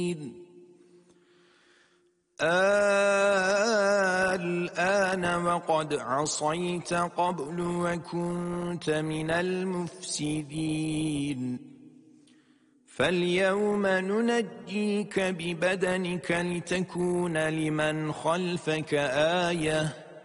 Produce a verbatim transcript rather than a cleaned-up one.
الآن وقد عصيت قبل وكنت من المفسدين فاليوم ننجيك ببدنك لتكون لمن خلفك آية